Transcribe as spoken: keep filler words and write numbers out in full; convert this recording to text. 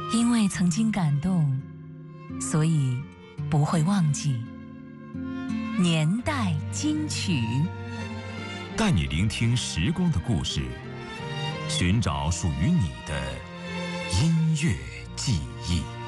因为曾经感动，所以不会忘记。年代金曲， 带你聆听时光的故事，寻找属于你的音乐记忆。